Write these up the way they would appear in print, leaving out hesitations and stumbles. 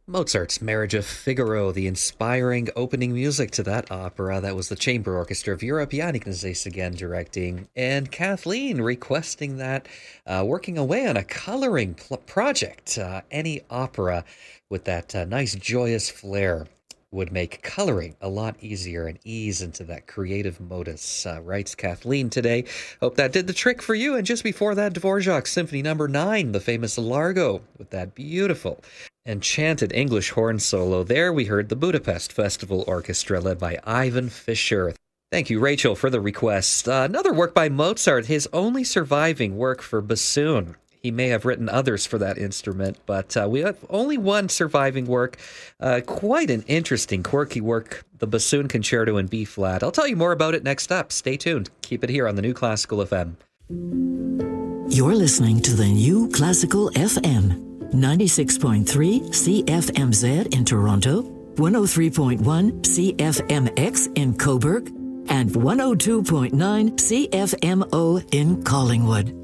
Mozart's Marriage of Figaro, the inspiring opening music to that opera. That was the Chamber Orchestra of Europe, Yannick Nézet again directing, and Kathleen requesting that, working away on a coloring project. Any opera with that nice joyous flair would make coloring a lot easier and ease into that creative modus, writes Kathleen today. Hope that did the trick for you. And just before that, Dvorak Symphony Number 9, the famous Largo, with that beautiful enchanted English horn solo. There we heard the Budapest Festival Orchestra led by Ivan Fischer. Thank you, Rachel, for the request. Another work by Mozart, his only surviving work for bassoon. He may have written others for that instrument, but we have only one surviving work. Quite an interesting, quirky work, the Bassoon Concerto in B-flat. I'll tell you more about it next up. Stay tuned. Keep it here on the New Classical FM. You're listening to the New Classical FM. 96.3 CFMZ in Toronto, 103.1 CFMX in Cobourg, and 102.9 CFMO in Collingwood.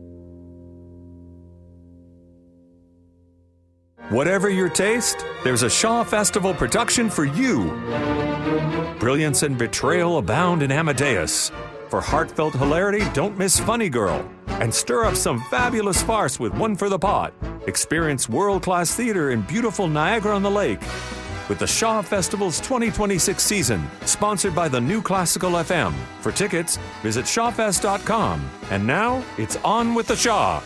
Whatever your taste, there's a Shaw Festival production for you. Brilliance and betrayal abound in Amadeus. For heartfelt hilarity, don't miss Funny Girl. And stir up some fabulous farce with One for the Pot. Experience world-class theater in beautiful Niagara-on-the-Lake. With the Shaw Festival's 2026 season, sponsored by the New Classical FM. For tickets, visit shawfest.com. And now, it's on with the Shaw.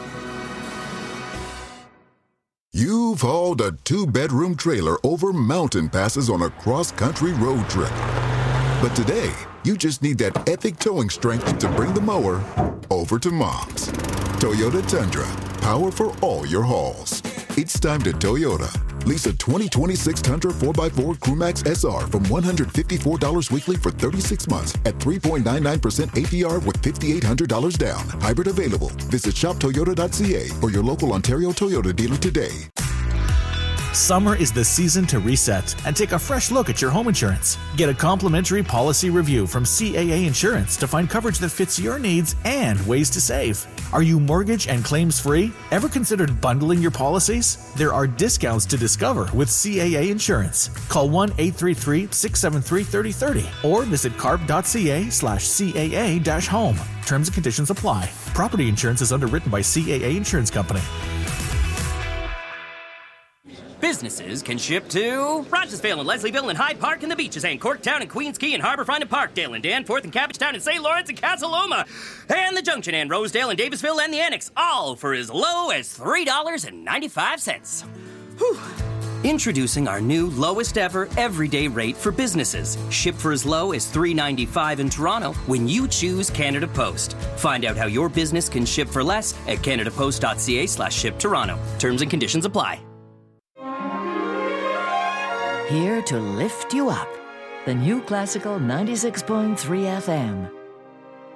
You've hauled a 2-bedroom trailer over mountain passes on a cross-country road trip. But today, you just need that epic towing strength to bring the mower over to Mom's. Toyota Tundra, power for all your hauls. It's time to Toyota. Lease a 2026 Tundra 4x4 Crewmax SR from $154 weekly for 36 months at 3.99% APR with $5,800 down. Hybrid available. Visit shoptoyota.ca or your local Ontario Toyota dealer today. Summer is the season to reset and take a fresh look at your home insurance. Get a complimentary policy review from CAA Insurance to find coverage that fits your needs and ways to save. Are you mortgage and claims free? Ever considered bundling your policies? There are discounts to discover with CAA Insurance. Call 1-833-673-3030 or visit carp.ca/CAA-home. Terms and conditions apply. Property insurance is underwritten by CAA Insurance Company. Businesses can ship to Rochesville and Leslieville and Hyde Park and the Beaches and Corktown and Queens Quay and Harbourfront and Parkdale and Danforth and Cabbagetown and St. Lawrence and Casa Loma and the Junction and Rosedale and Davisville and the Annex, all for as low as $3.95. Whew. Introducing our new lowest ever everyday rate for businesses. Ship for as low as $3.95 in Toronto when you choose Canada Post. Find out how your business can ship for less at canadapost.ca/ship Toronto. Terms and conditions apply. Here to lift you up. The New Classical 96.3 FM.